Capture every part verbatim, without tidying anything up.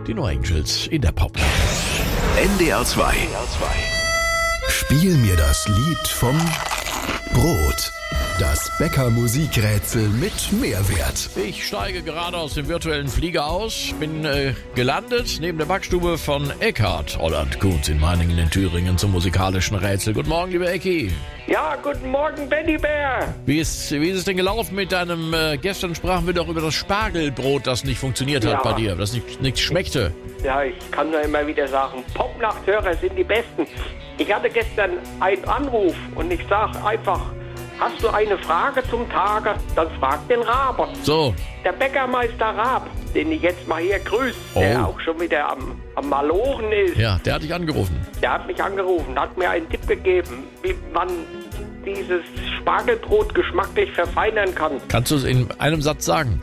Die No Angels in der Popplatte. N D R zwei. Spiel mir das Lied vom Brot. Das Bäcker-Musikrätsel mit Mehrwert. Ich steige gerade aus dem virtuellen Flieger aus, bin äh, gelandet neben der Backstube von Eckhard Holland Kunz in Meiningen in Thüringen zum musikalischen Rätsel. Guten Morgen, lieber Ecki. Ja, guten Morgen, Benny Bär. Wie ist, wie ist es denn gelaufen mit deinem, äh, gestern sprachen wir doch über das Spargelbrot, das nicht funktioniert hat Ja. bei dir, das nicht, nicht schmeckte. Ja, ich kann nur immer wieder sagen, Popnachthörer sind die Besten. Ich hatte gestern einen Anruf und ich sag einfach, hast du eine Frage zum Tage? Dann frag den Rabe. So, Der Bäckermeister Raab, den ich jetzt mal hier grüße, Oh. der auch schon wieder am, am Malochen ist, ja, der hat dich angerufen. der hat mich angerufen, hat mir einen Tipp gegeben, wie man dieses Spargelbrot geschmacklich verfeinern kann. Kannst du es in einem Satz sagen?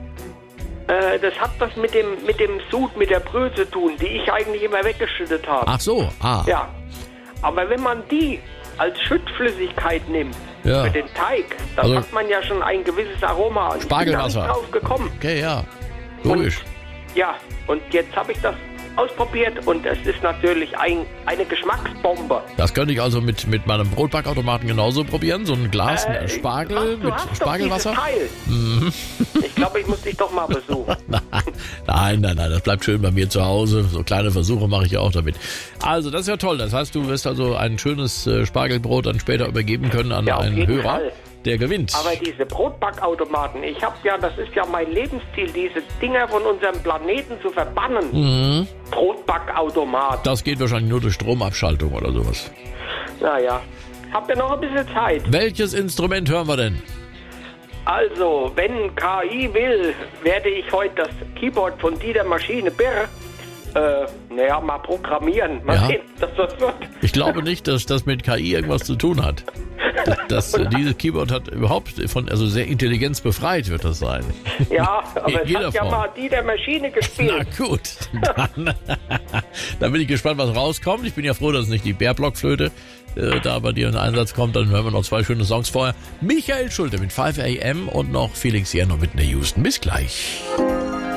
Äh, das hat was mit dem, mit dem Sud, mit der Brühe zu tun, die ich eigentlich immer weggeschüttet habe. Ach so, ah. Ja, aber wenn man die als Schüttflüssigkeit nimmt Ja. für den Teig, dann Also- hat man ja schon ein gewisses Aroma. Ich Spargelwasser. bin da nicht drauf gekommen. Okay, ja. Logisch. Ja, und jetzt habe ich das ausprobiert und es ist natürlich ein, eine Geschmacksbombe. Das könnte ich also mit, mit meinem Brotbackautomaten genauso probieren. So ein Glas Äh, Spargel ach, du mit hast doch Spargelwasser. dieses Teil. Ich glaube, ich muss dich doch mal besuchen. Nein, nein, nein, das bleibt schön bei mir zu Hause. So kleine Versuche mache ich ja auch damit. Also, das ist ja toll. Das heißt, du wirst also ein schönes äh, Spargelbrot dann später übergeben können an Ja, auf einen jeden Hörer, Fall. der gewinnt. Aber diese Brotbackautomaten, ich habe ja, das ist ja mein Lebensziel, diese Dinger von unserem Planeten zu verbannen. Mhm. Brotbackautomat. Das geht wahrscheinlich nur durch Stromabschaltung oder sowas. Naja, habt ihr noch ein bisschen Zeit? Welches Instrument hören wir denn? Also, wenn K I will, werde ich heute das Keyboard von Dieter Maschine Birr, äh, naja, mal programmieren. Mal Ja. sehen, dass das wird. Ich glaube nicht, dass das mit K I irgendwas zu tun hat. Das, das, dieses Keyboard hat überhaupt von, also sehr intelligenzbefreit wird das sein. Ja, aber In es jeder hat ja Form. mal Dieter Maschine Na gespielt. gut, dann, dann bin ich gespannt, was rauskommt. Ich bin ja froh, dass nicht die Bärblockflöte äh, da bei dir in Einsatz kommt. Dann hören wir noch zwei schöne Songs vorher. Michael Schulte mit fünf a m und noch Felix Jenner mit der Houston. Bis gleich.